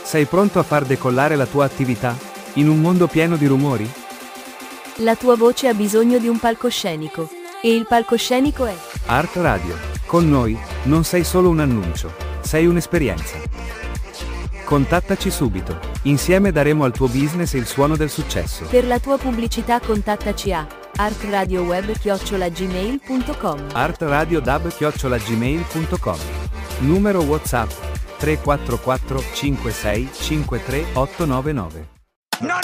Sei pronto a far decollare la tua attività? In un mondo pieno di rumori? La tua voce ha bisogno di un palcoscenico. E il palcoscenico è Art Radio. Con noi, non sei solo un annuncio, sei un'esperienza. Contattaci subito. Insieme daremo al tuo business il suono del successo. Per la tua pubblicità contattaci a artradioweb@gmail.com. artradiodub@gmail.com. Numero WhatsApp 344 56 53 899.